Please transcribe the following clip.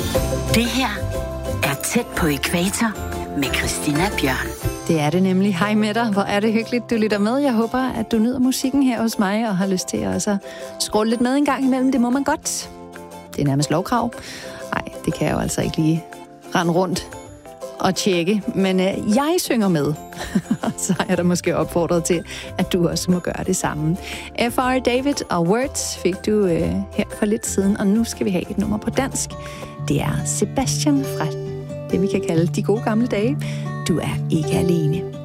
Det her er Tæt på ækvator med Christina Bjørn. Det er det nemlig. Hej med dig. Hvor er det hyggeligt, du lytter med. Jeg håber, at du nyder musikken her hos mig, og har lyst til at også scrolle lidt med en gang imellem. Det må man godt. Det er nærmest lovkrav. Nej, det kan jeg jo altså ikke lige rende rundt og tjekke. Men jeg synger med. Så er der måske opfordret til, at du også må gøre det samme. F.R. David og Words fik du her for lidt siden, og nu skal vi have et nummer på dansk. Det er Sebastian fra det, vi kan kalde de gode gamle dage. Du er ikke alene.